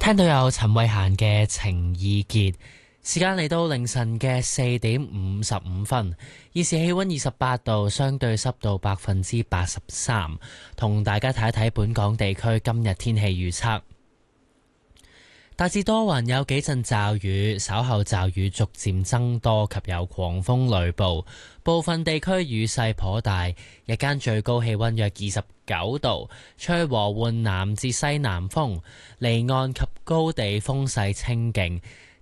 聽到有陳慧嫻嘅情意結，時間嚟到凌晨嘅4:55，現時氣溫28度，相對濕度83%。同大家睇一睇本港地區今日天氣預測。大致多雲，有幾陣驟雨，稍後驟雨逐漸增多及有狂風雷暴，部分地區雨勢頗大。日間最高氣溫約29度，吹和緩南至西南風，離岸及高地風勢清勁。